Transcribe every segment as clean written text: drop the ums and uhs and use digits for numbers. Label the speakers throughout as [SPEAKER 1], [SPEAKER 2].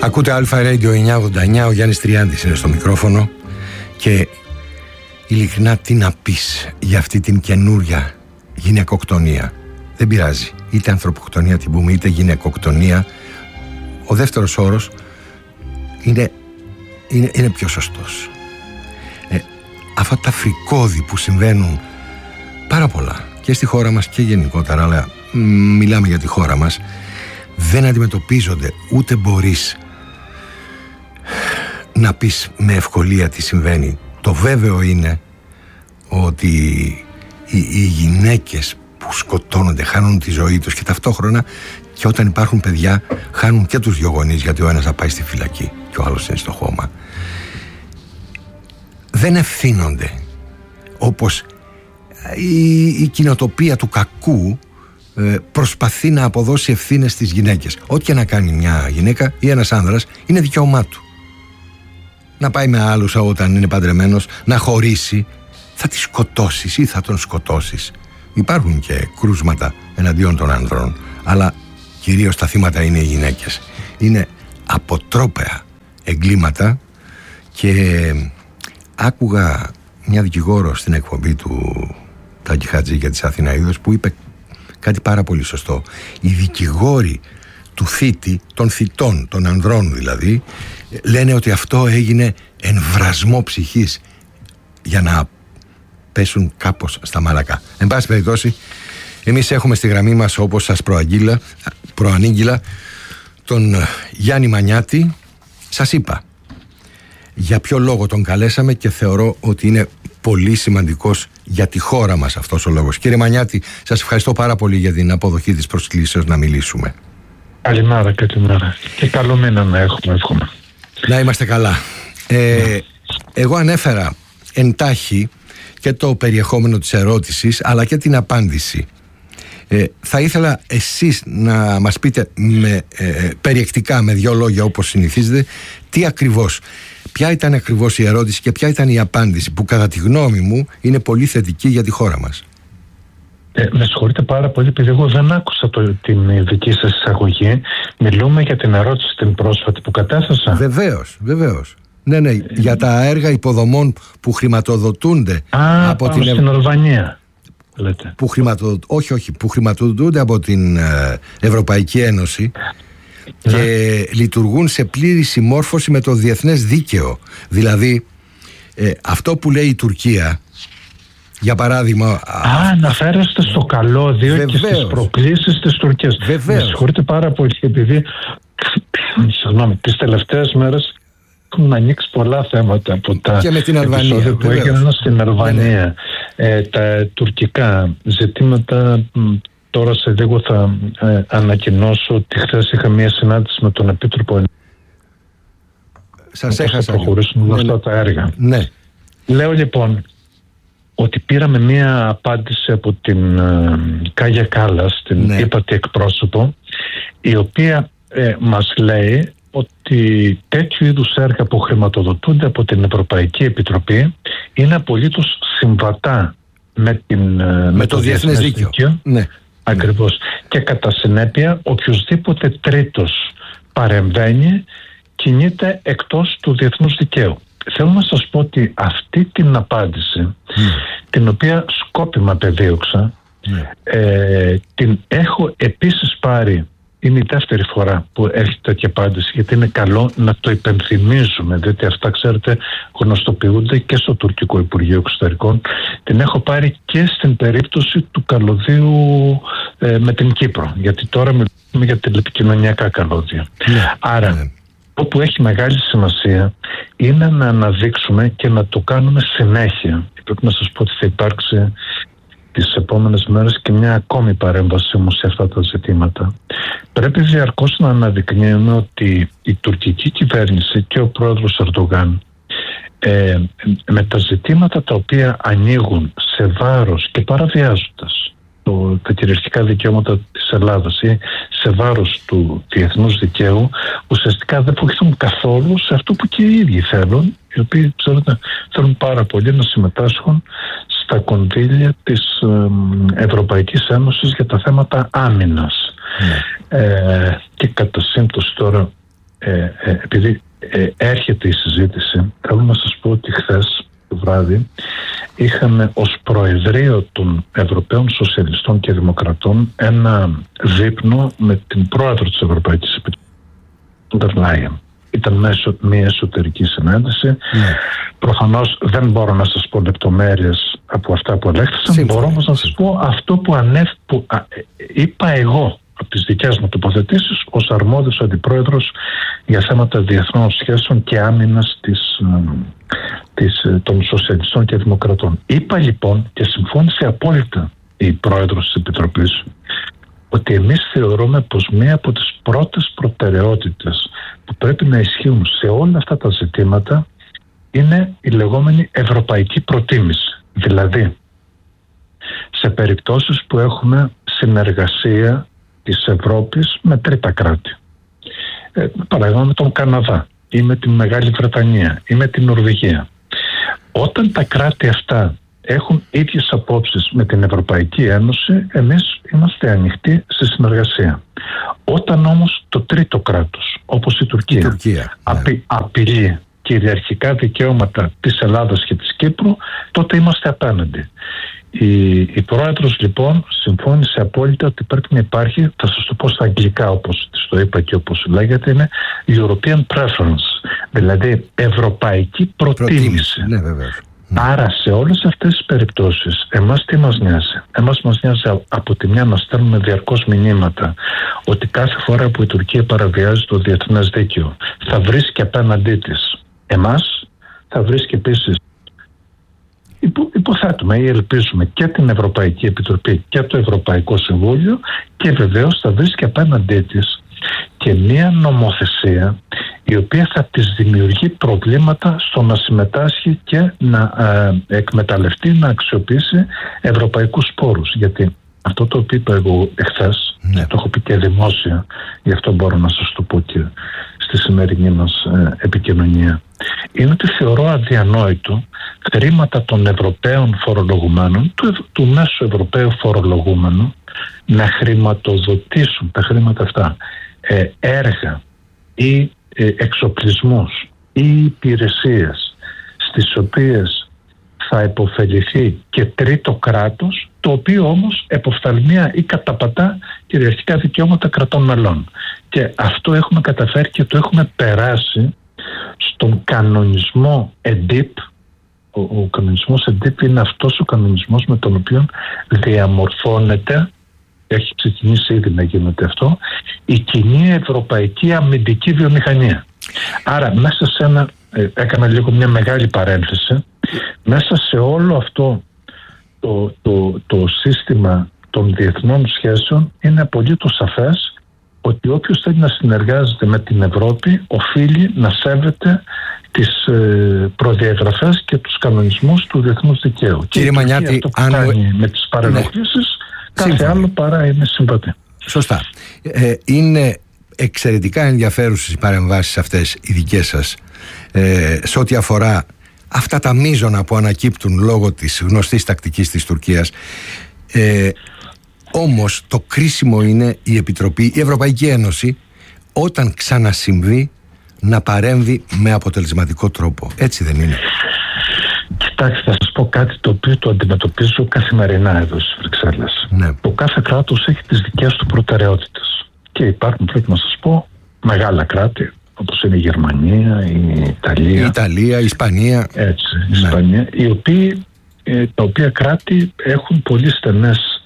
[SPEAKER 1] Ακούτε Αλφα Radio 989, ο Γιάννης Τριάντης είναι στο μικρόφωνο και ειλικρινά τι να πεις για αυτή την καινούρια γυναικοκτονία. Δεν πειράζει, είτε ανθρωποκτονία την πούμε είτε γυναικοκτονία, ο δεύτερος όρος είναι πιο σωστός. Αυτά τα φρικώδη που συμβαίνουν πάρα πολλά και στη χώρα μας και γενικότερα, αλλά μιλάμε για τη χώρα μας, δεν αντιμετωπίζονται, ούτε μπορείς να πεις με ευκολία τι συμβαίνει. Το βέβαιο είναι ότι οι γυναίκες που σκοτώνονται χάνουν τη ζωή τους και ταυτόχρονα και όταν υπάρχουν παιδιά χάνουν και τους δυο γονείς, γιατί ο ένας θα πάει στη φυλακή και ο άλλος είναι στο χώμα. Δεν ευθύνονται όπως η κοινοτοπία του κακού προσπαθεί να αποδώσει ευθύνες στις γυναίκες. Ό,τι και να κάνει μια γυναίκα ή ένας άνδρας είναι δικαίωμά του. Να πάει με άλλους όταν είναι παντρεμένος, να χωρίσει, θα τη σκοτώσεις ή θα τον σκοτώσεις. Υπάρχουν και κρούσματα εναντίον των άνδρων, αλλά κυρίως τα θύματα είναι οι γυναίκες. Είναι αποτρόπαια εγκλήματα και άκουγα μια δικηγόρο στην εκπομπή του Τάκη Χατζή και της Αθηναίδος που είπε κάτι πάρα πολύ σωστό. Οι δικηγόροι του θήτη, των θητών, των ανδρών δηλαδή, λένε ότι αυτό έγινε εμβρασμό ψυχής για να πέσουν κάπως στα μαλακά. Εν πάση περιπτώσει, εμείς έχουμε στη γραμμή μας, όπως σας προανήγγυλα, τον Γιάννη Μανιάτη. Σας είπα για ποιο λόγο τον καλέσαμε και θεωρώ ότι είναι πολύ σημαντικός για τη χώρα μας αυτός ο λόγος. Κύριε Μανιάτη, σας ευχαριστώ πάρα πολύ για την αποδοχή της προσκλήσεως να μιλήσουμε.
[SPEAKER 2] Καλημέρα, καλημέρα. Και καλό μήνα να έχουμε, εύχομαι.
[SPEAKER 1] Να είμαστε καλά. Εγώ ανέφερα εντάχει και το περιεχόμενο της ερώτησης αλλά και την απάντηση. Θα ήθελα εσείς να μας πείτε περιεκτικά με δύο λόγια όπως συνηθίζετε τι ακριβώς, ποια ήταν ακριβώς η ερώτηση και ποια ήταν η απάντηση που κατά τη γνώμη μου είναι πολύ θετική για τη χώρα μας.
[SPEAKER 2] Με συγχωρείτε πάρα πολύ επειδή εγώ δεν άκουσα την δική σας εισαγωγή. Μιλούμε για την ερώτηση την πρόσφατη που κατέθεσα.
[SPEAKER 1] Βεβαίως. Ναι, για τα έργα υποδομών που χρηματοδοτούνται από την
[SPEAKER 2] Αλβανία. Λέτε.
[SPEAKER 1] Που χρηματοδοτούνται από την Ευρωπαϊκή Ένωση και λειτουργούν σε πλήρη συμμόρφωση με το διεθνές δίκαιο. Δηλαδή αυτό που λέει η Τουρκία, για παράδειγμα...
[SPEAKER 2] αναφέρεστε στο καλώδιο και στις προκλήσεις της Τουρκίας. Με συγχωρείτε πάρα πολύ επειδή τις τελευταίες μέρες έχουν ανοίξει πολλά θέματα από τα επεισόδια που έγιναν στην Αλβανία. Τα τουρκικά ζητήματα, τώρα σε λίγο θα ανακοινώσω ότι χθες είχα μια συνάντηση με τον Επίτροπο.
[SPEAKER 1] Σας έχασα.
[SPEAKER 2] Θα προχωρήσουμε με αυτά τα έργα.
[SPEAKER 1] Ναι.
[SPEAKER 2] Λέω λοιπόν ότι πήραμε μια απάντηση από την Κάγια Κάλλας, την ύπατη εκπρόσωπο, η οποία μας λέει ότι τέτοιου είδους έργα που χρηματοδοτούνται από την Ευρωπαϊκή Επιτροπή είναι απολύτως συμβατά με το διεθνές δίκαιο.
[SPEAKER 1] Ναι.
[SPEAKER 2] Ακριβώς. Και κατά συνέπεια οποιοσδήποτε τρίτος παρεμβαίνει κινείται εκτός του διεθνούς δικαίου. Θέλω να σας πω ότι αυτή την απάντηση, την οποία σκόπιμα πεδίωξα, την έχω επίσης πάρει. Είναι η δεύτερη φορά που έρχεται τέτοια απάντηση, γιατί είναι καλό να το υπενθυμίζουμε, διότι αυτά, ξέρετε, γνωστοποιούνται και στο Τουρκικό Υπουργείο Εξωτερικών. Την έχω πάρει και στην περίπτωση του καλωδίου με την Κύπρο, γιατί τώρα μιλούμε για τηλεπικοινωνιακά καλώδια. Άρα, το που έχει μεγάλη σημασία είναι να αναδείξουμε και να το κάνουμε συνέχεια. Πρέπει να σας πω ότι θα υπάρξει τις επόμενες μέρες και μια ακόμη παρέμβαση μου σε αυτά τα ζητήματα. Πρέπει διαρκώς να αναδεικνύουμε ότι η τουρκική κυβέρνηση και ο πρόεδρος Ερντογάν με τα ζητήματα τα οποία ανοίγουν σε βάρος και παραβιάζοντας τα κυριαρχικά δικαιώματα της Ελλάδας ή σε βάρος του διεθνούς δικαίου, ουσιαστικά δεν βοηθούν καθόλου σε αυτό που και οι ίδιοι θέλουν, οι οποίοι θέλουν πάρα πολύ να συμμετάσχουν στα κονδύλια της Ευρωπαϊκής Ένωσης για τα θέματα άμυνας. Και κατά σύμπτωση τώρα επειδή έρχεται η συζήτηση, θέλω να σας πω ότι χθες το βράδυ είχαμε ως Προεδρείο των Ευρωπαίων Σοσιαλιστών και Δημοκρατών ένα δείπνο με την Πρόεδρο της Ευρωπαϊκής Επιτροπής, τον Ντερ Λάιεν. Ήταν μια εσωτερική συνάντηση. Προφανώς δεν μπορώ να σας πω λεπτομέρειες από αυτά που ελέγχθησαν. Μπορώ όμως να σας πω αυτό που είπα εγώ από τις δικές μου τοποθετήσεις ως αρμόδιος αντιπρόεδρος για θέματα διεθνών σχέσεων και άμυνας των Σοσιαλιστών και Δημοκρατών. Είπα λοιπόν, και συμφώνησε απόλυτα η Πρόεδρος της Επιτροπής, ότι εμείς θεωρούμε πως μία από τις πρώτες προτεραιότητες που πρέπει να ισχύουν σε όλα αυτά τα ζητήματα είναι η λεγόμενη ευρωπαϊκή προτίμηση. Δηλαδή, σε περιπτώσεις που έχουμε συνεργασία της Ευρώπης με τρίτα κράτη, παράδειγμα με τον Καναδά ή με τη Μεγάλη Βρετανία ή με την Νορβηγία, όταν τα κράτη αυτά έχουν ίδιες απόψεις με την Ευρωπαϊκή Ένωση, εμείς είμαστε ανοιχτοί σε συνεργασία. Όταν όμως το τρίτο κράτος, όπως η Τουρκία, απειλεί κυριαρχικά δικαιώματα της Ελλάδας και της Κύπρου, τότε είμαστε απέναντι. Η Πρόεδρος λοιπόν συμφώνησε απόλυτα ότι πρέπει να υπάρχει, θα σας το πω στα αγγλικά όπως της το είπα και όπως λέγεται, είναι European Preference, δηλαδή ευρωπαϊκή προτίμηση.
[SPEAKER 1] Ναι, βέβαια.
[SPEAKER 2] Άρα σε όλες αυτές τις περιπτώσεις εμάς τι μας νοιάζει? Εμάς μας νοιάζει από τη μια να στέλνουμε διαρκώς μηνύματα ότι κάθε φορά που η Τουρκία παραβιάζει το διεθνές δίκαιο θα βρίσκει απέναντί της εμάς, θα βρίσκει επίσης, υποθέτουμε ή ελπίζουμε, και την Ευρωπαϊκή Επιτροπή και το Ευρωπαϊκό Συμβούλιο, και βεβαίως θα βρίσκει απέναντί της και μία νομοθεσία η οποία θα της δημιουργεί προβλήματα στο να συμμετάσχει και να εκμεταλλευτεί, να αξιοποιήσει ευρωπαϊκούς πόρους. Γιατί αυτό το οποίο είπα εγώ εχθές, το έχω πει και δημόσια, γι' αυτό μπορώ να σας το πω και στη σημερινή μας επικοινωνία, είναι ότι θεωρώ αδιανόητο χρήματα των Ευρωπαίων φορολογουμένων, του μέσου Ευρωπαίου φορολογούμενου, να χρηματοδοτήσουν τα χρήματα αυτά έργα ή εξοπλισμούς ή υπηρεσίες στις οποίες θα υποφεληθεί και τρίτο κράτος, το οποίο όμως εποφθαλμία ή καταπατά κυριαρχικά δικαιώματα κρατών μελών. Και αυτό έχουμε καταφέρει και το έχουμε περάσει στον κανονισμό EDIP. Ο κανονισμός EDIP είναι αυτός ο κανονισμός με τον οποίο διαμορφώνεται, έχει ξεκινήσει ήδη να γίνεται αυτό, η κοινή ευρωπαϊκή αμυντική βιομηχανία. Άρα μέσα σε έκανα λίγο μια μεγάλη παρένθεση, μέσα σε όλο αυτό το σύστημα των διεθνών σχέσεων είναι απολύτως σαφές ότι όποιος θέλει να συνεργάζεται με την Ευρώπη οφείλει να σέβεται τις προδιαγραφές και τους κανονισμούς του διεθνούς δικαίου.
[SPEAKER 1] Κύριε Μανιάτη,
[SPEAKER 2] αυτό που κάνει με τις παρενοχλήσεις, κάθε άλλο παρά είναι συμβατή.
[SPEAKER 1] Σωστά. Είναι εξαιρετικά ενδιαφέρουσες οι παρεμβάσεις αυτές οι δικές σας σε ό,τι αφορά αυτά τα μείζωνα που ανακύπτουν λόγω της γνωστής τακτικής της Τουρκίας. Όμως το κρίσιμο είναι η Ευρωπαϊκή Ένωση, όταν ξανασυμβεί, να παρέμβει με αποτελεσματικό τρόπο. Έτσι δεν είναι?
[SPEAKER 2] Κοιτάξτε, θα σας πω κάτι το οποίο το αντιμετωπίζω καθημερινά εδώ στις Βρυξέλλες. Το κάθε κράτος έχει τις δικές του προτεραιότητες. Και υπάρχουν, πρέπει να σας πω, μεγάλα κράτη, όπως είναι η Γερμανία, η Ιταλία,
[SPEAKER 1] η Ισπανία.
[SPEAKER 2] Έτσι, η Ισπανία, τα οποία κράτη έχουν πολύ στενές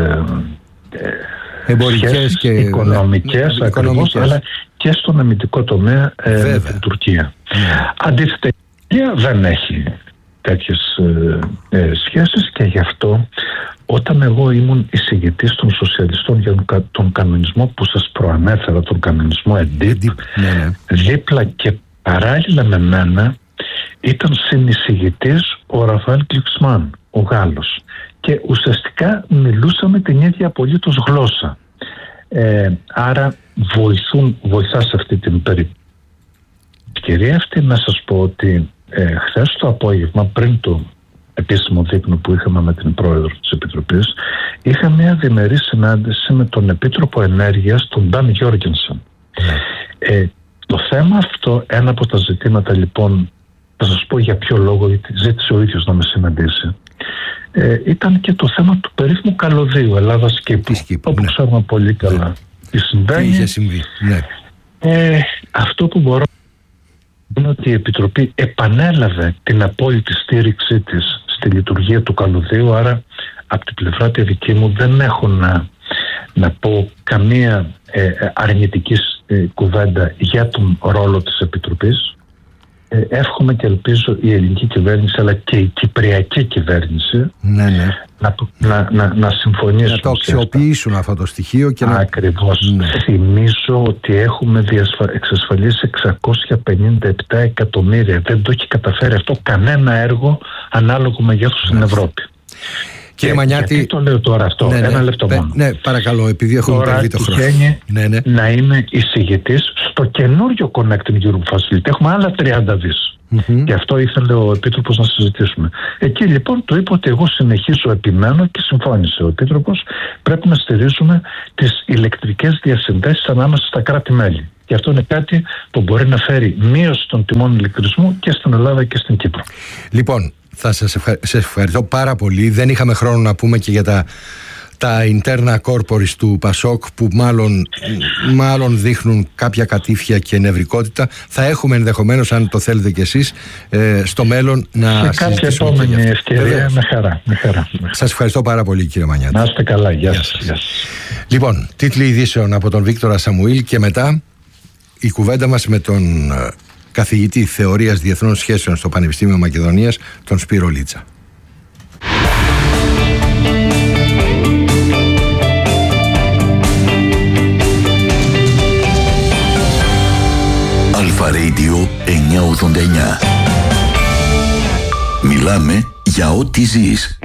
[SPEAKER 1] εμπορικές και
[SPEAKER 2] οικονομικές, ακριβώς, αλλά και στον αμυντικό τομέα με την Τουρκία. Αντίθετα, η Τουρκία δεν έχει τέτοιες σχέσεις, και γι' αυτό όταν εγώ ήμουν εισηγητής των σοσιαλιστών για τον κανονισμό που σας προανέφερα, τον κανονισμό EDIP, δίπλα και παράλληλα με μένα ήταν συνεισηγητής ο Ραφαέλ Γκλουξμάν, ο Γάλλος, και ουσιαστικά μιλούσαμε την ίδια απολύτως γλώσσα. Άρα βοηθά σε αυτή την ευκαιρία αυτή να σας πω ότι χθες το απόγευμα, πριν το επίσημο δείπνο που είχαμε με την Πρόεδρο της Επιτροπής, είχα μια διμερή συνάντηση με τον Επίτροπο Ενέργειας, τον Νταν Γιώργενσεν. Το θέμα αυτό, ένα από τα ζητήματα λοιπόν, θα σας πω για ποιο λόγο, γιατί ζήτησε ο ίδιος να με συναντήσει, ήταν και το θέμα του περίφημου καλωδίου Ελλάδας-Κύπρου, όπου ξέρουμε πολύ καλά τι συμβαίνει.
[SPEAKER 1] Τι είχε συμβεί, ναι.
[SPEAKER 2] Αυτό που μπορώ είναι ότι η Επιτροπή επανέλαβε την απόλυτη στήριξή της στη λειτουργία του καλωδίου, άρα από την πλευρά τη δική μου δεν έχω να πω καμία αρνητική κουβέντα για τον ρόλο της Επιτροπής. Εύχομαι και ελπίζω η ελληνική κυβέρνηση αλλά και η κυπριακή κυβέρνηση να συμφωνήσουν. Να
[SPEAKER 1] το αξιοποιήσουν αυτό το στοιχείο και
[SPEAKER 2] ακριβώς.
[SPEAKER 1] Ναι.
[SPEAKER 2] Θυμίζω ότι έχουμε εξασφαλίσει 657 εκατομμύρια. Δεν το έχει καταφέρει αυτό κανένα έργο ανάλογο μεγέθους στην Ευρώπη.
[SPEAKER 1] Κύριε Μανιάτη,
[SPEAKER 2] γιατί το λέω τώρα αυτό, ένα λεπτό μόνο.
[SPEAKER 1] Ναι, παρακαλώ, επειδή έχουμε υπερβεί το χρόνο.
[SPEAKER 2] Να είμαι εισηγητής στο καινούριο Connecting Europe Facility. Έχουμε άλλα 30 δις. Και αυτό ήθελε ο Επίτροπος να συζητήσουμε. Εκεί λοιπόν του είπα ότι εγώ συνεχίζω, επιμένω και συμφώνησε ο Επίτροπος, πρέπει να στηρίζουμε τις ηλεκτρικές διασυνδέσεις ανάμεσα στα κράτη-μέλη. Και αυτό είναι κάτι που μπορεί να φέρει μείωση των τιμών ηλεκτρισμού και στην Ελλάδα και στην Κύπρο.
[SPEAKER 1] Λοιπόν, θα σας ευχαριστώ πάρα πολύ. Δεν είχαμε χρόνο να πούμε και για τα interna corporis του Πασόκ που μάλλον δείχνουν κάποια κατήφια και νευρικότητα. Θα έχουμε ενδεχομένως, αν το θέλετε κι εσείς, στο μέλλον να
[SPEAKER 2] σε κάποια επόμενη ευκαιρία. Με χαρά.
[SPEAKER 1] Σας ευχαριστώ πάρα πολύ, κύριε Μανιάτη.
[SPEAKER 2] Να είστε καλά. Γεια σας.
[SPEAKER 1] Λοιπόν, τίτλοι ειδήσεων από τον Βίκτορα Σαμουήλ και μετά η κουβέντα μας με τον καθηγητή Θεωρίας Διεθνών Σχέσεων στο Πανεπιστήμιο Μακεδονίας, τον Σπύρο Λίτσα.
[SPEAKER 3] Αλφα Radio 989. Μιλάμε για ό,τι ζεις.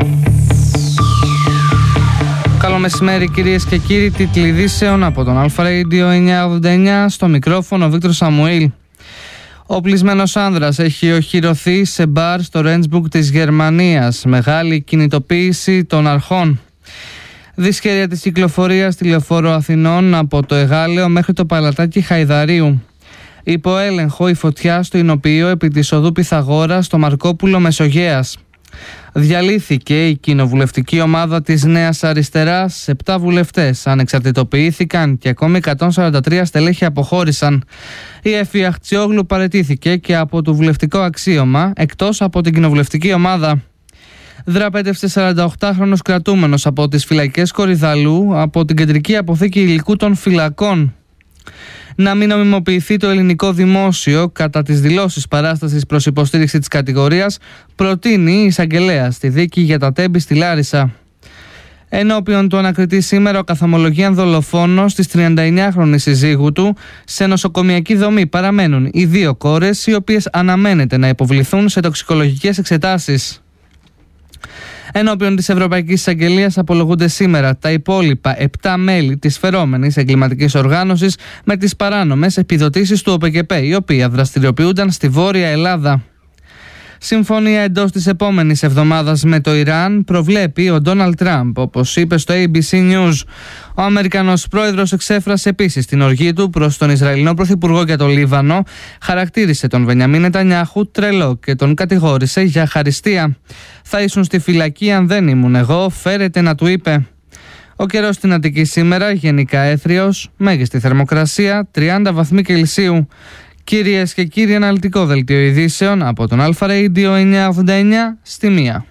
[SPEAKER 4] Καλό μεσημέρι κυρίες και κύριοι, τίτλοι ειδήσεων από τον Αλφα Radio 989, στο μικρόφωνο ο Βίκτορ Σαμουήλ. Ο πλεισμένος άνδρας έχει οχυρωθεί σε μπαρ στο Ρέντσμπουργκ της Γερμανίας. Μεγάλη κινητοποίηση των αρχών. Δυσχέρεια της κυκλοφορίας στη Λεωφόρο Αθηνών από το Εγάλεο μέχρι το Παλατάκι Χαϊδαρίου. Υπό έλεγχο η φωτιά στο Ινοποιείο επί της οδού Πυθαγόρα στο Μαρκόπουλο Μεσογέας. Διαλύθηκε η κοινοβουλευτική ομάδα της Νέας Αριστεράς. 7 βουλευτές ανεξαρτητοποιήθηκαν και ακόμη 143 στελέχη αποχώρησαν. Η Εφη Αχτσιόγλου παραιτήθηκε και από το βουλευτικό αξίωμα, εκτός από την κοινοβουλευτική ομάδα. Δραπέτευσε 48χρονος κρατούμενος από τις φυλακές Κορυδαλού από την κεντρική αποθήκη υλικού των φυλακών. Να μην νομιμοποιηθεί το ελληνικό δημόσιο κατά τις δηλώσεις παράστασης προς υποστήριξη της κατηγορίας, προτείνει η εισαγγελέα στη δίκη για τα Τέμπη στη Λάρισα. Ενώπιον του ανακριτή σήμερα ο καθομολογίαν δολοφόνος της 39χρονης συζύγου του. Σε νοσοκομιακή δομή παραμένουν οι 2 κόρες, οι οποίες αναμένεται να υποβληθούν σε τοξικολογικές εξετάσεις. Ενώπιον της Ευρωπαϊκής Εισαγγελίας απολογούνται σήμερα τα υπόλοιπα 7 μέλη της φερόμενης εγκληματικής οργάνωσης με τις παράνομες επιδοτήσεις του ΟΠΕΚΕΠΕ, οι οποία δραστηριοποιούνταν στη Βόρεια Ελλάδα. Συμφωνία εντός της επόμενης εβδομάδας με το Ιράν προβλέπει ο Ντόναλντ Τραμπ, όπως είπε στο ABC News. Ο Αμερικανός πρόεδρος εξέφρασε επίσης την οργή του προς τον Ισραηλινό πρωθυπουργό για το Λίβανο, χαρακτήρισε τον Μπενιαμίν Νετανιάχου τρελό και τον κατηγόρησε για χαριστία. «Θα ήσουν στη φυλακή αν δεν ήμουν εγώ», φέρεται να του είπε. Ο καιρός στην Αττική σήμερα γενικά έθριος, μέγιστη θερμοκρασία 30 βαθμοί Κελσίου. Κυρίες και κύριοι, αναλυτικό δελτίο ειδήσεων από τον Αλφα Radio 989 στη 1.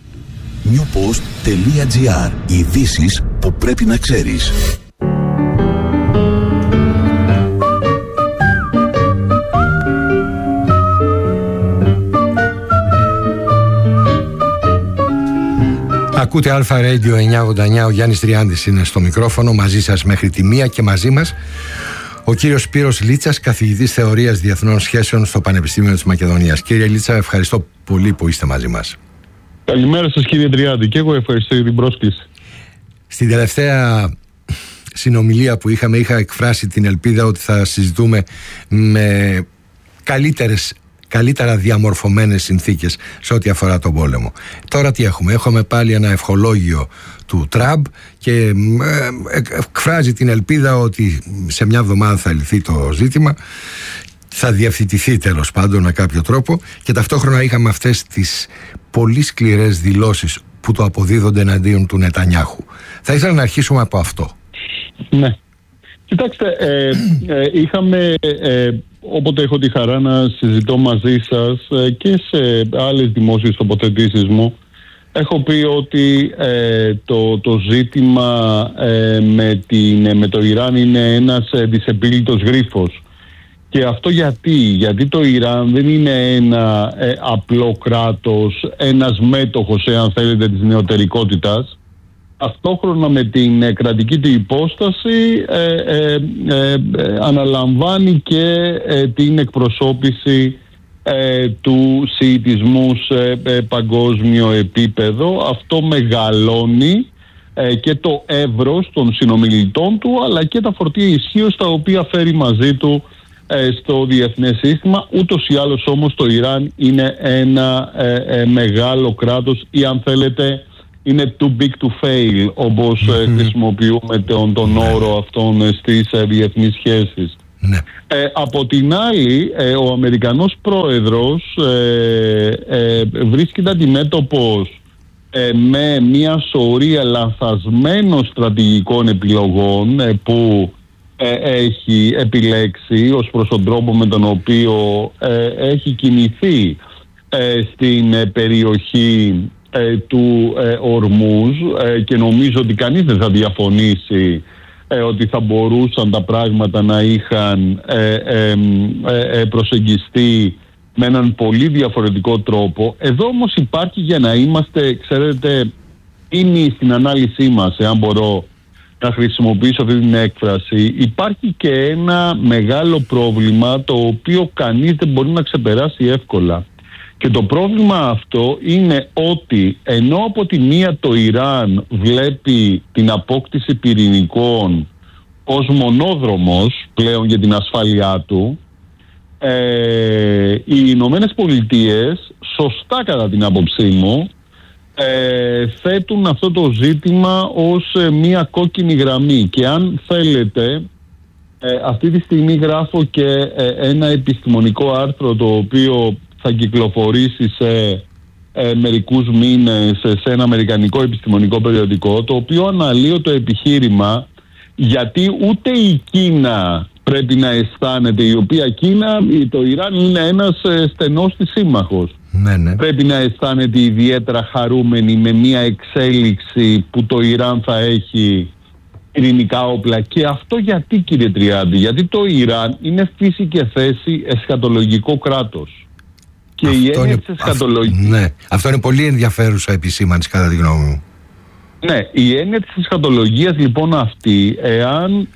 [SPEAKER 3] Newpost.gr. Ειδήσεις που πρέπει να ξέρεις.
[SPEAKER 1] Ακούτε Αλφα Radio 989, ο Γιάννης Τριάντης είναι στο μικρόφωνο, μαζί σας μέχρι τη 1 και μαζί μας ο κύριος Σπύρος Λίτσας, καθηγητής Θεωρίας Διεθνών Σχέσεων στο Πανεπιστήμιο της Μακεδονίας. Κύριε Λίτσα, ευχαριστώ πολύ που είστε μαζί μας.
[SPEAKER 5] Καλημέρα σας κύριε Τριάντη, και εγώ ευχαριστώ για την πρόσκληση.
[SPEAKER 1] Στην τελευταία συνομιλία που είχα εκφράσει την ελπίδα ότι θα συζητούμε με καλύτερα διαμορφωμένες συνθήκες σε ό,τι αφορά τον πόλεμο. Τώρα τι έχουμε? Έχουμε πάλι ένα ευχολόγιο του Τραμπ και εκφράζει την ελπίδα ότι σε μια εβδομάδα θα λυθεί το ζήτημα θα διευθετηθεί τέλος πάντων με κάποιο τρόπο, και ταυτόχρονα είχαμε αυτές τις πολύ σκληρές δηλώσεις που το αποδίδονται εναντίον του Νετανιάχου. Θα ήθελα να αρχίσουμε από αυτό.
[SPEAKER 5] Ναι. Κοιτάξτε, είχαμε, όποτε έχω τη χαρά να συζητώ μαζί σας και σε άλλες δημόσιες τοποθετήσεις μου, έχω πει ότι το ζήτημα με το Ιράν είναι ένας δυσεπίλητος γρίφος. Και αυτό γιατί το Ιράν δεν είναι ένα απλό κράτος, ένας μέτοχος, εάν θέλετε, της νεωτερικότητας. Ταυτόχρονα με την κρατική του υπόσταση αναλαμβάνει και την εκπροσώπηση του σιητισμού σε παγκόσμιο επίπεδο. Αυτό μεγαλώνει και το εύρος των συνομιλητών του, αλλά και τα φορτία ισχύως τα οποία φέρει μαζί του στο διεθνές σύστημα. Ούτως ή άλλως όμως το Ιράν είναι ένα μεγάλο κράτος, ή αν θέλετε είναι too big to fail, όπως χρησιμοποιούμε τον όρο αυτόν στις διεθνείς σχέσεις.
[SPEAKER 1] Ναι.
[SPEAKER 5] Από την άλλη, ο Αμερικανός πρόεδρος βρίσκεται αντιμέτωπος με μια σωρία λανθασμένων στρατηγικών επιλογών που έχει επιλέξει ως προς τον τρόπο με τον οποίο έχει κινηθεί στην περιοχή του Ορμούζ, και νομίζω ότι κανείς δεν θα διαφωνήσει ότι θα μπορούσαν τα πράγματα να είχαν προσεγγιστεί με έναν πολύ διαφορετικό τρόπο. Εδώ όμως υπάρχει, για να είμαστε, ξέρετε, είναι στην ανάλυση μας, εάν μπορώ να χρησιμοποιήσω αυτή την έκφραση, υπάρχει και ένα μεγάλο πρόβλημα το οποίο κανείς δεν μπορεί να ξεπεράσει εύκολα. Και το πρόβλημα αυτό είναι ότι ενώ από τη μία το Ιράν βλέπει την απόκτηση πυρηνικών ως μονόδρομος πλέον για την ασφάλειά του, οι Ηνωμένες Πολιτείες, σωστά κατά την άποψή μου, θέτουν αυτό το ζήτημα ως μία κόκκινη γραμμή. Και αν θέλετε, αυτή τη στιγμή γράφω και ένα επιστημονικό άρθρο το οποίο θα κυκλοφορήσει σε μερικούς μήνες σε ένα αμερικανικό επιστημονικό περιοδικό, το οποίο αναλύει το επιχείρημα γιατί ούτε η Κίνα πρέπει να αισθάνεται, η οποία Κίνα, το Ιράν είναι ένας στενός της σύμμαχος. Ναι. Πρέπει να αισθάνεται ιδιαίτερα χαρούμενη με μια εξέλιξη που το Ιράν θα έχει πυρηνικά όπλα. Και αυτό γιατί, κύριε Τριάντη? Γιατί το Ιράν είναι φύση και θέση εσχατολογικό κράτος. Και η έννοια της εσχατολογίας...
[SPEAKER 1] Ναι, αυτό είναι πολύ ενδιαφέρουσα επισήμανση κατά τη γνώμη μου.
[SPEAKER 5] Ναι, η έννοια της εσχατολογίας λοιπόν αυτή, εάν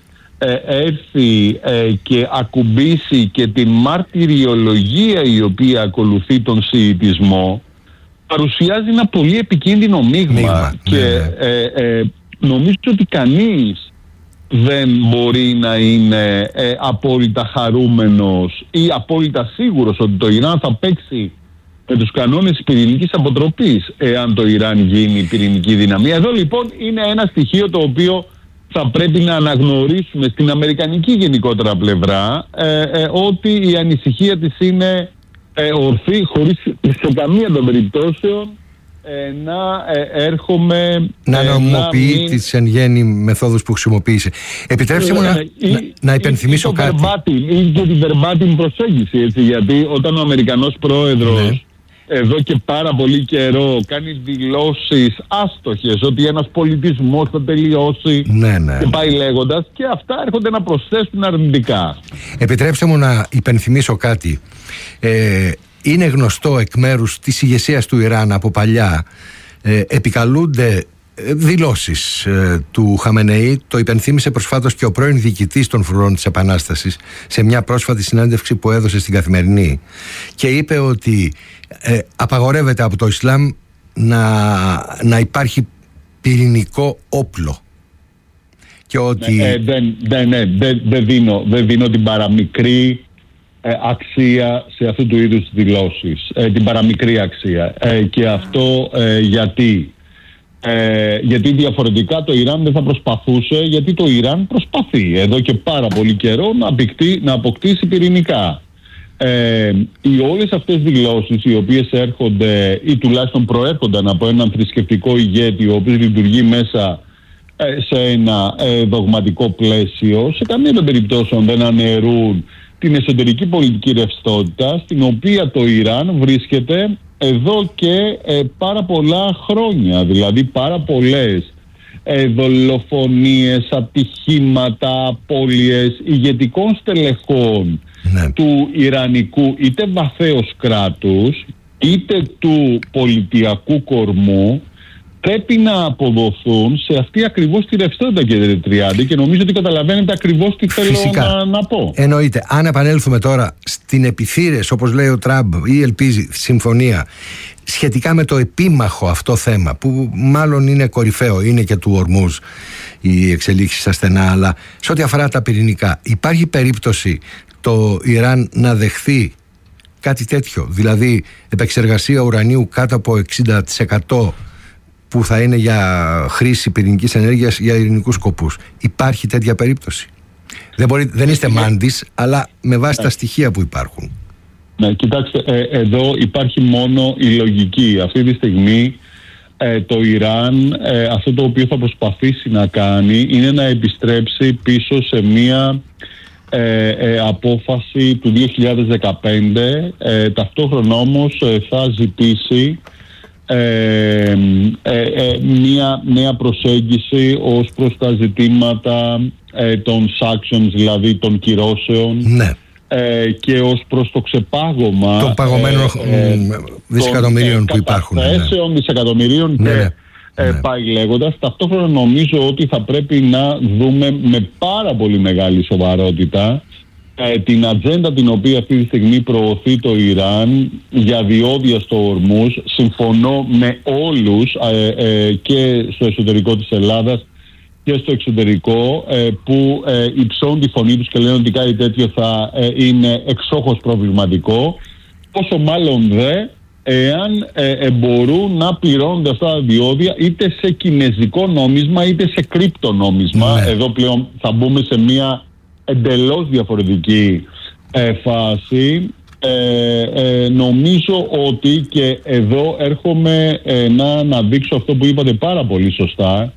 [SPEAKER 5] έρθει και ακουμπήσει και την μαρτυριολογία η οποία ακολουθεί τον σιητισμό, παρουσιάζει ένα πολύ επικίνδυνο μείγμα. Και νομίζω ότι κανείς δεν μπορεί να είναι απόλυτα χαρούμενος ή απόλυτα σίγουρος ότι το Ιράν θα παίξει με τους κανόνες της πυρηνικής αποτροπής εάν το Ιράν γίνει πυρηνική δυναμία. Εδώ λοιπόν είναι ένα στοιχείο το οποίο θα πρέπει να αναγνωρίσουμε στην αμερικανική γενικότερα πλευρά, ότι η ανησυχία της είναι ορθή, χωρίς σε καμία των περιπτώσεων να έρχομαι
[SPEAKER 1] να νομιμοποιεί τις εν γέννη μεθόδους που χρησιμοποίησε. Επιτρέψτε μου να υπενθυμίσω κάτι.
[SPEAKER 5] Ή και την verbatim προσέγγιση, έτσι, γιατί όταν ο Αμερικανός πρόεδρος εδώ και πάρα πολύ καιρό κάνει δηλώσεις άστοχες ότι ένας πολιτισμός θα τελειώσει και πάει λέγοντας, και αυτά έρχονται να προσθέσουν αρνητικά.
[SPEAKER 1] Επιτρέψτε μου να υπενθυμίσω κάτι. Είναι γνωστό εκ μέρους της ηγεσίας του Ιράν από παλιά, επικαλούνται δηλώσεις του Χαμενεή. Το υπενθύμησε προσφάτως και ο πρώην διοικητής των φρουρών της Επανάστασης σε μια πρόσφατη συνέντευξη που έδωσε στην Καθημερινή, και είπε ότι απαγορεύεται από το Ισλάμ να υπάρχει πυρηνικό όπλο, και ότι
[SPEAKER 5] δεν δίνω την παραμικρή αξία σε αυτού του είδους δηλώσεις, την παραμικρή αξία, και αυτό γιατί διαφορετικά το Ιράν δεν θα προσπαθούσε, γιατί το Ιράν προσπαθεί εδώ και πάρα πολύ καιρό να αποκτήσει πυρηνικά. Οι όλες αυτές δηλώσεις, οι οποίες έρχονται ή τουλάχιστον προέρχονταν από έναν θρησκευτικό ηγέτη ο οποίος λειτουργεί μέσα σε ένα δογματικό πλαίσιο, σε καμία των περιπτώσεων δεν αναιρούν την εσωτερική πολιτική ρευστότητα στην οποία το Ιράν βρίσκεται εδώ και πάρα πολλά χρόνια. Δηλαδή πάρα πολλές δολοφονίες, ατυχήματα, απώλειες ηγετικών στελεχών του Ιρανικού είτε βαθέως κράτους είτε του πολιτιακού κορμού πρέπει να αποδοθούν σε αυτή ακριβώς τη ρευστότητα, κύριε Τριάντη, και νομίζω ότι καταλαβαίνετε ακριβώς τι θέλω να πω.
[SPEAKER 1] Εννοείται. Αν επανέλθουμε τώρα στην επιθύρες, όπως λέει ο Τραμπ, ή ελπίζει συμφωνία σχετικά με το επίμαχο αυτό θέμα, που μάλλον είναι κορυφαίο, είναι και του Ορμούζ οι εξελίξεις στα στενά, αλλά σε ό,τι αφορά τα πυρηνικά, υπάρχει περίπτωση το Ιράν να δεχθεί κάτι τέτοιο, δηλαδή επεξεργασία ουρανίου κάτω από 60% που θα είναι για χρήση πυρηνικής ενέργειας για ειρηνικούς σκοπούς? Υπάρχει τέτοια περίπτωση? Δεν είστε μάντης, αλλά με βάση τα στοιχεία που υπάρχουν.
[SPEAKER 5] Ναι, κοιτάξτε, εδώ υπάρχει μόνο η λογική. Αυτή τη στιγμή το Ιράν αυτό το οποίο θα προσπαθήσει να κάνει είναι να επιστρέψει πίσω σε μία απόφαση του 2015. Ταυτόχρονα όμως θα ζητήσει μία νέα προσέγγιση ως προς τα ζητήματα των sanctions, δηλαδή των κυρώσεων, ναι, και ως προς το ξεπάγωμα
[SPEAKER 1] των παγωμένων δισεκατομμυρίων που υπάρχουν,
[SPEAKER 5] δισεκατομμυρίων και πάει λέγοντας. Ταυτόχρονα νομίζω ότι θα πρέπει να δούμε με πάρα πολύ μεγάλη σοβαρότητα την ατζέντα την οποία αυτή τη στιγμή προωθεί το Ιράν για διόδια στο Ορμούζ. Συμφωνώ με όλους και στο εσωτερικό της Ελλάδας και στο εξωτερικό που υψώνουν τη φωνή τους και λένε ότι κάτι τέτοιο θα είναι εξόχως προβληματικό, πόσο μάλλον δε εάν μπορούν να πληρώνονται αυτά τα διόδια είτε σε κινέζικο νόμισμα είτε σε κρυπτονόμισμα. Εδώ πλέον θα μπούμε σε μια εντελώς διαφορετική φάση. Νομίζω ότι, και εδώ έρχομαι να αναδείξω αυτό που είπατε πάρα πολύ σωστά,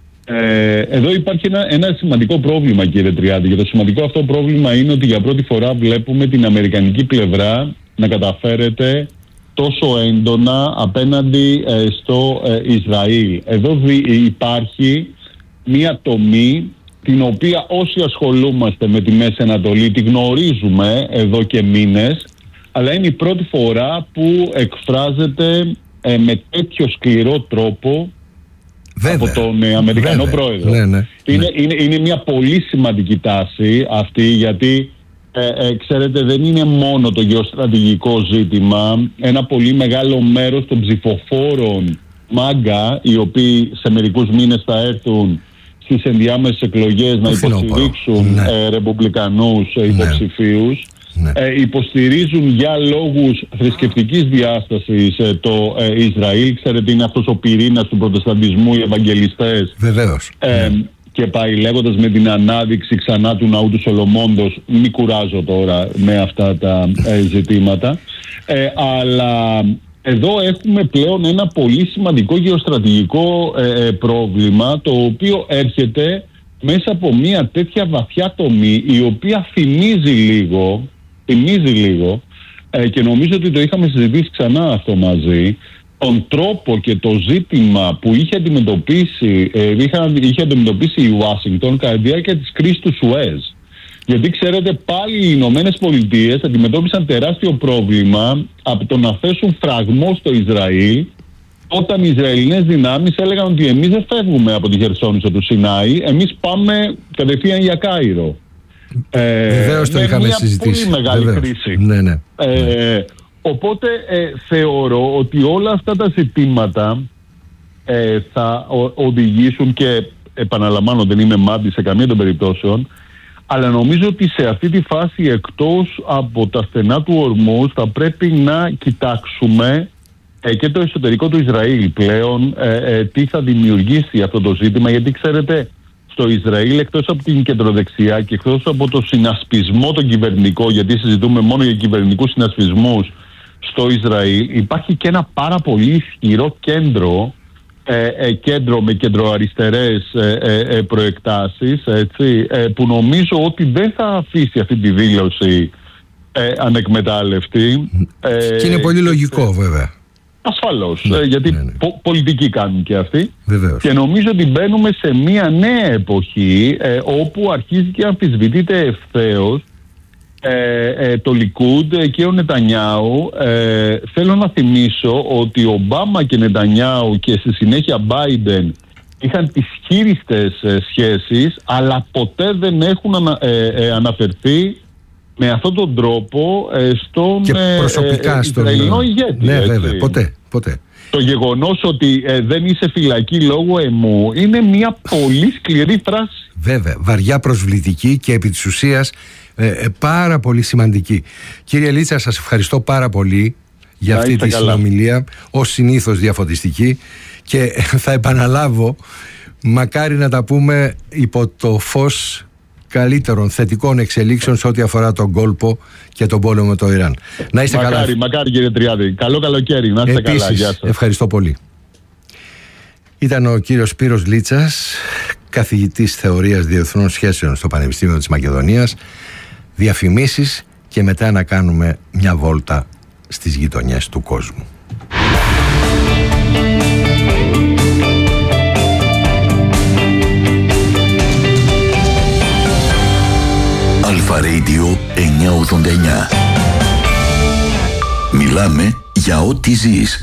[SPEAKER 5] εδώ υπάρχει ένα σημαντικό πρόβλημα, κύριε Τριάντη, και το σημαντικό αυτό πρόβλημα είναι ότι για πρώτη φορά βλέπουμε την αμερικανική πλευρά να καταφέρεται τόσο έντονα απέναντι στο Ισραήλ. Εδώ υπάρχει μια τομή την οποία όσοι ασχολούμαστε με τη Μέση Ανατολή τη γνωρίζουμε εδώ και μήνες, αλλά είναι η πρώτη φορά που εκφράζεται με τέτοιο σκληρό τρόπο από τον Αμερικανό πρόεδρο. Είναι μια πολύ σημαντική τάση αυτή, γιατί ξέρετε, δεν είναι μόνο το γεωστρατηγικό ζήτημα. Ένα πολύ μεγάλο μέρος των ψηφοφόρων μάγκα, οι οποίοι σε μερικούς μήνες θα έρθουν στις ενδιάμεσες εκλογές να υποστηρίξουν ρεπουμπλικανούς υποψηφίους, υποστηρίζουν για λόγους θρησκευτικής διάστασης το Ισραήλ. Ξέρετε, είναι αυτός ο πυρήνας του προτεσταντισμού, οι Ευαγγελιστές.
[SPEAKER 1] Βεβαίως.
[SPEAKER 5] Και πάει λέγοντας με την ανάδειξη ξανά του ναού του Σολομώντος. Μην κουράζω τώρα με αυτά τα ζητήματα. Αλλά εδώ έχουμε πλέον ένα πολύ σημαντικό γεωστρατηγικό πρόβλημα, το οποίο έρχεται μέσα από μια τέτοια βαθιά τομή, η οποία θυμίζει λίγο και νομίζω ότι το είχαμε συζητήσει ξανά αυτό μαζί, τον τρόπο και το ζήτημα που είχε αντιμετωπίσει η Ουάσιγκτον κατά τη διάρκεια της κρίσης του Σουέζ. Γιατί ξέρετε, πάλι οι Ηνωμένες Πολιτείες αντιμετώπισαν τεράστιο πρόβλημα από το να θέσουν φραγμό στο Ισραήλ, όταν οι Ισραηλινές δυνάμεις έλεγαν ότι εμείς δεν φεύγουμε από τη Χερσόνησο του Σινάη, εμείς πάμε κατευθείαν για Κάιρο.
[SPEAKER 1] Βεβαίως το είχαμε συζητήσει.
[SPEAKER 5] Πολύ μεγάλη κρίση. Οπότε θεωρώ ότι όλα αυτά τα ζητήματα θα οδηγήσουν, και επαναλαμβάνω, δεν είμαι μάντη σε καμία των περιπτώσεων, αλλά νομίζω ότι σε αυτή τη φάση, εκτός από τα στενά του Ορμούζ, θα πρέπει να κοιτάξουμε και το εσωτερικό του Ισραήλ πλέον, τι θα δημιουργήσει αυτό το ζήτημα, γιατί ξέρετε, στο Ισραήλ, εκτός από την κεντροδεξιά και εκτός από το συνασπισμό τον κυβερνικό, γιατί συζητούμε μόνο για κυβερνικούς συνασπισμούς στο Ισραήλ, υπάρχει και ένα πάρα πολύ ισχυρό κέντρο με κεντροαριστερές προεκτάσεις, έτσι, που νομίζω ότι δεν θα αφήσει αυτή τη δήλωση ανεκμετάλλευτη.
[SPEAKER 1] Και είναι πολύ λογικό, βέβαια.
[SPEAKER 5] Ασφαλώς, γιατί πολιτικοί κάνουν και αυτοί.
[SPEAKER 1] Βεβαίως.
[SPEAKER 5] Και νομίζω ότι μπαίνουμε σε μια νέα εποχή όπου αρχίζει και αμφισβητείται ευθέως το Λικούντ και ο Νετανιάου. Θέλω να θυμίσω ότι ο Ομπάμα και Νετανιάου και στη συνέχεια Μπάιντεν είχαν τις χείριστες σχέσεις, αλλά ποτέ δεν έχουν αναφερθεί με αυτόν τον τρόπο στον Ισραηλινό ηγέτη.
[SPEAKER 1] Ναι, βέβαια, ποτέ.
[SPEAKER 5] Το γεγονός ότι δεν είσαι φυλακή λόγω αιμού είναι μια πολύ σκληρή φράση.
[SPEAKER 1] Βέβαια, βαριά προσβλητική και επί της ουσίας πάρα πολύ σημαντική. Κύριε Λίτσα, σας ευχαριστώ πάρα πολύ για αυτή τη συνομιλία, ως συνήθως διαφωτιστική, και θα επαναλάβω, μακάρι να τα πούμε υπό το φως καλύτερων θετικών εξελίξεων σε ό,τι αφορά τον κόλπο και τον πόλεμο με το Ιράν. Να είστε καλά.
[SPEAKER 5] Μακάρι κύριε Τριάδη. Καλό καλοκαίρι. Να είστε καλά. Γεια σας.
[SPEAKER 1] Ευχαριστώ πολύ. Ήταν ο κύριος Σπύρος Λίτσας, καθηγητής θεωρίας διεθνών σχέσεων στο Πανεπιστήμιο της Μακεδονίας. Διαφημίσεις και μετά να κάνουμε μια βόλτα στις γειτονιές του κόσμου.
[SPEAKER 3] Αλφα Radio 989. Μιλάμε για ό,τι ζεις.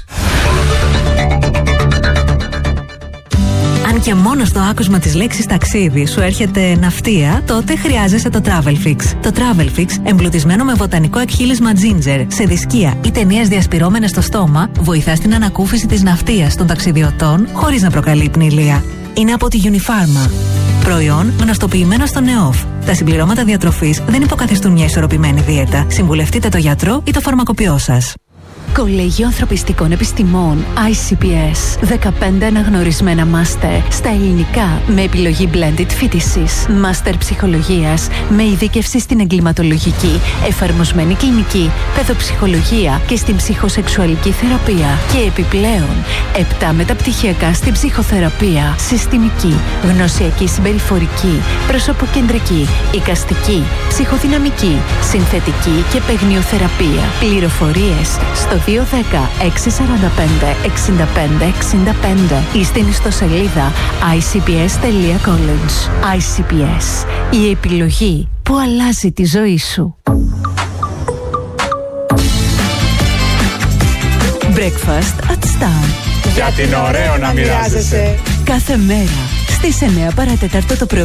[SPEAKER 6] Αν και μόνο στο άκουσμα της λέξης ταξίδι σου έρχεται ναυτία, τότε χρειάζεσαι το Travelfix. Το Travelfix, εμπλουτισμένο με βοτανικό εκχύλισμα ginger, σε δισκία ή ταινίες διασπυρώμενες στο στόμα, βοηθά στην ανακούφιση της ναυτίας των ταξιδιωτών χωρίς να προκαλεί πνηλία. Είναι από τη Unifarma. Προϊόν γνωστοποιημένο στο ΝΕΟΦ. Τα συμπληρώματα διατροφής δεν υποκαθιστούν μια ισορροπημένη δίαιτα. Συμβουλευτείτε το γιατρό ή το φαρμακοποιό σας.
[SPEAKER 7] Κολέγιο Ανθρωπιστικών Επιστημών ICPS. 15 αναγνωρισμένα μάστερ στα ελληνικά με επιλογή blended φοιτησης. Μάστερ ψυχολογίας με ειδίκευση στην εγκληματολογική, εφαρμοσμένη κλινική, παιδοψυχολογία και στην ψυχοσεξουαλική θεραπεία. Και επιπλέον 7 μεταπτυχιακά στην ψυχοθεραπεία, συστημική, γνωσιακή συμπεριφορική, προσωποκεντρική, εικαστική, ψυχοδυναμική, συνθετική και παιγνιοθεραπεία. Πληροφορίες στο 210-645-65-65 ή στην ιστοσελίδα icps.college. ICPS. Η επιλογή που αλλάζει τη ζωή σου. Breakfast at Star.
[SPEAKER 8] Γιατί είναι ωραίο να μοιράζεσαι.
[SPEAKER 7] Κάθε μέρα στις 9 παρατέταρτο το πρωί.